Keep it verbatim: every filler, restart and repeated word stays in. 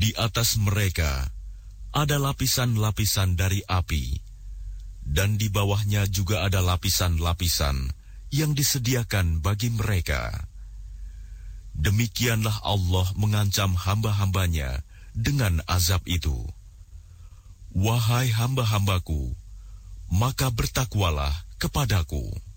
Di atas mereka ada lapisan-lapisan dari api, dan di bawahnya juga ada lapisan-lapisan yang disediakan bagi mereka. Demikianlah Allah mengancam hamba-hambanya dengan azab itu. Wahai hamba-hambaku, maka bertakwalah kepadaku.